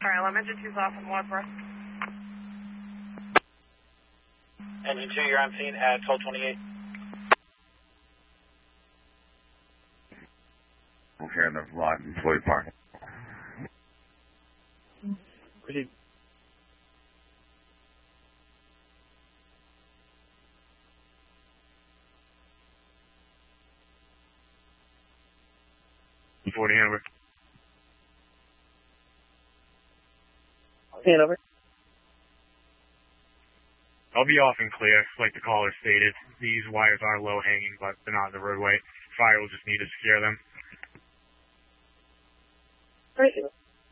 Alright, I'm engine 2's off in Wadsworth. Engine 2, you're on scene at 1228. I'm here in the lot in Floyd Park. Proceed. .40 Hanover. Hanover. I'll be off and clear, like the caller stated. These wires are low hanging, but they're not in the roadway. Fire will just need to secure them. Appreciate it.